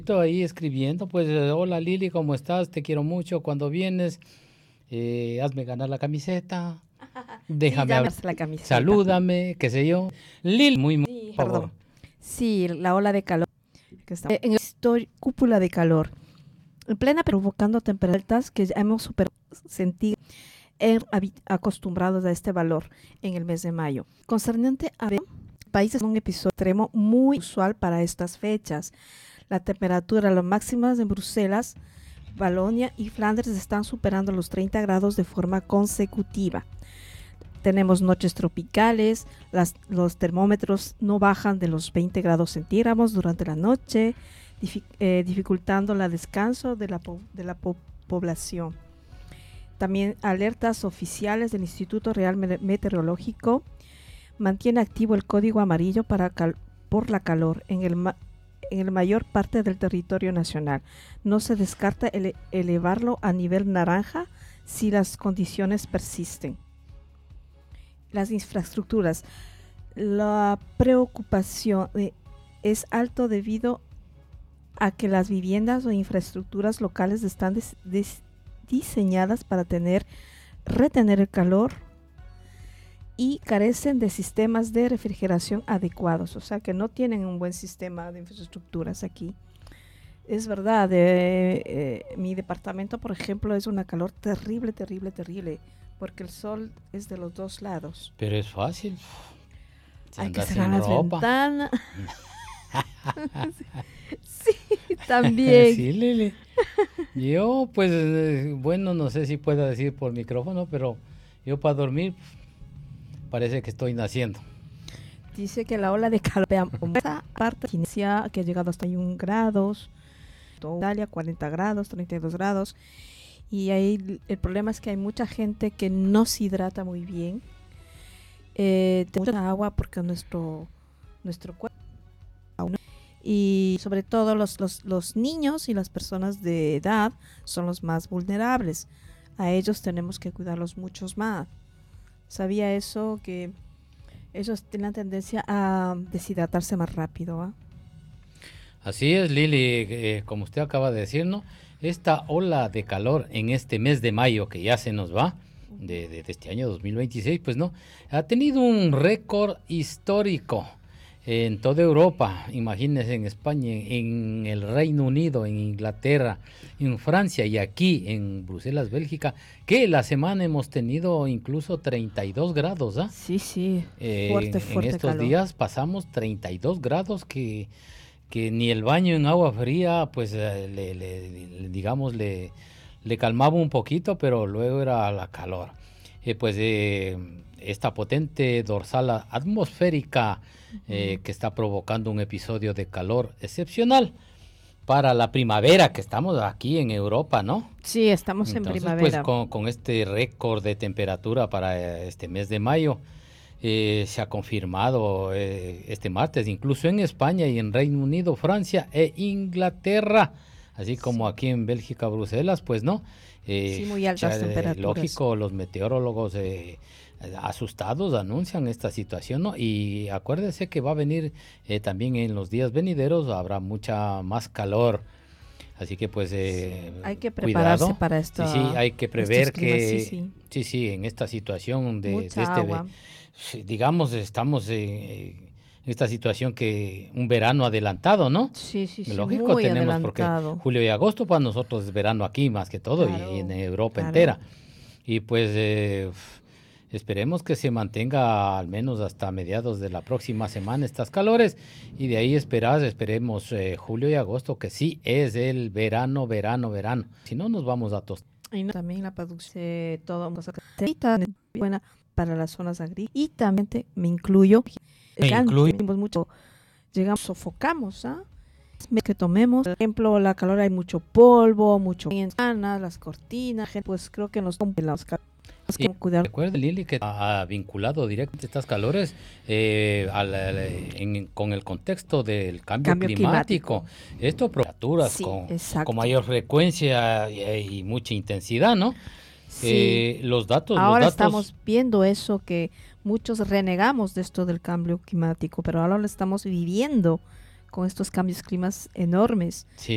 Estoy ahí escribiendo, pues, hola Lili, ¿cómo estás? Te quiero mucho. Cuando vienes, hazme ganar la camiseta, Sí, déjame ya me hablar, hace la camiseta. salúdame, qué sé yo. Lili, Sí, por favor. perdón. Sí, la ola de calor que está en el cúpula de calor, en plena provocando temperaturas altas que ya hemos sentido acostumbrados a este valor en el mes de mayo. Concerniente a países, un episodio extremo muy usual para estas fechas. La temperatura, las máximas en Bruselas, Valonia y Flandes están superando los 30 grados de forma consecutiva. Tenemos noches tropicales, los termómetros no bajan de los 20 grados centígrados durante la noche, dificultando el descanso de la población. También alertas oficiales del Instituto Real Meteorológico mantiene activo el código amarillo por la calor en el mayor parte del territorio nacional. No se descarta elevarlo a nivel naranja si las condiciones persisten. Las infraestructuras. La preocupación es alto debido a que las viviendas o infraestructuras locales están diseñadas para retener el calor y carecen de sistemas de refrigeración adecuados, o sea que no tienen un buen sistema de infraestructuras aquí. Es verdad, mi departamento, por ejemplo, es una calor terrible, porque el sol es de los dos lados. Pero es fácil. Si hay que cerrar las ventanas. Sí, también. Sí, Lili. Yo, pues, bueno, no sé si pueda decir por micrófono, pero yo para dormir parece que estoy naciendo. Dice que la ola de calor, aparte que ha llegado hasta 1 grados, Italia 40 grados, 32 grados, y ahí el problema es que hay mucha gente que no se hidrata muy bien, mucha agua porque nuestro cuerpo, y sobre todo los niños y las personas de edad son los más vulnerables. A ellos tenemos que cuidarlos muchos más. ¿Sabía eso? Que ellos tienen tendencia a deshidratarse más rápido, ¿eh? Así es, Lili, como usted acaba de decir, ¿no? Esta ola de calor en este mes de mayo que ya se nos va, de este año 2026, pues no, ha tenido un récord histórico en toda Europa. Imagínense, en España, en el Reino Unido, en Inglaterra, en Francia y aquí en Bruselas, Bélgica, que la semana hemos tenido incluso 32 grados, ¿ah? Sí, fuerte en estos calor. días pasamos 32 grados que ni el baño en agua fría, pues digamos, le calmaba un poquito, pero luego era la calor. Esta potente dorsal atmosférica que está provocando un episodio de calor excepcional para la primavera, que estamos aquí en Europa, ¿no? Sí, estamos en primavera. Pues con este récord de temperatura para este mes de mayo, se ha confirmado este martes, incluso en España y en Reino Unido, Francia e Inglaterra, así como aquí en Bélgica, Bruselas, pues no. Sí, muy altas temperaturas. Lógico, los meteorólogos asustados anuncian esta situación, ¿no? Y acuérdese que va a venir también en los días venideros, habrá mucha más calor. Así que pues hay que prepararse cuidado. para esto. Sí, hay que prever climas, sí, en esta situación de agua. Digamos, estamos en esta situación que un verano adelantado, ¿no? Sí, Lógico, muy tenemos adelantado. Porque julio y agosto para nosotros es verano aquí más que todo, claro, y en Europa entera. Y pues esperemos que se mantenga al menos hasta mediados de la próxima semana estas calores, y de ahí esperemos julio y agosto, que sí es el verano. Si no, nos vamos a tostar. Y también la producción, todo buena para las zonas agrícolas, y también me incluyo. Mucho, sofocamos, ¿ah? Que tomemos, por ejemplo, la calor, hay mucho polvo, las cortinas, pues creo que nos cuidar. Recuerde, Lili, que ha vinculado directamente estas calores con el contexto del cambio climático. Esto temperaturas con mayor frecuencia y mucha intensidad, ¿no? Sí. Los datos. Estamos viendo eso, que muchos renegamos de esto del cambio climático, pero ahora lo estamos viviendo con estos cambios climas enormes. Sí.